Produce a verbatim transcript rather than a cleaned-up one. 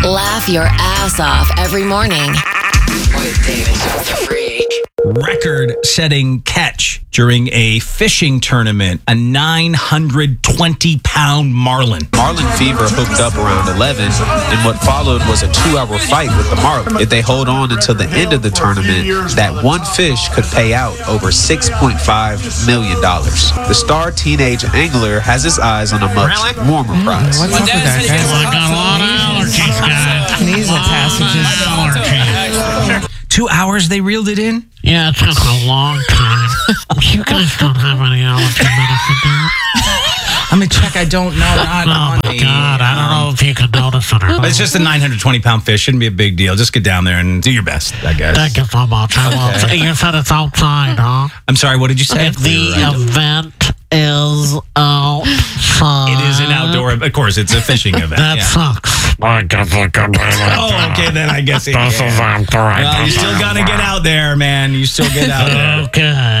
Laugh your ass off every morning with Davis the Freak. Record-setting catch during a fishing tournament, a nine hundred twenty pound marlin. Marlin fever hooked up around eleven, and what followed was a two-hour fight with the marlin. If they hold on until the end of the tournament, that one fish could pay out over six point five million dollars. The star teenage angler has his eyes on a much warmer prize. What's up with that guy? I got a lot of allergies, guys. Nasal passages. Allergies. Two hours they reeled it in? Yeah, it took a long time. You guys don't have any allergy medicine, do you? I'm gonna check. I don't know. Not Oh, on my the, God. I don't know if you can notice it or not. But it's just a nine hundred twenty pound fish. Shouldn't be a big deal. Just get down there and do your best, I guess. Thank you so much. I will. Okay. You said it's outside, huh? I'm sorry, what did you say? If the event is outside. It is an outdoor, of course, it's a fishing event. That yeah. sucks. I guess I can do it. Oh, okay, then I guess it This is yeah. after I Well, you still gotta get out there, man. You still get out there. Okay.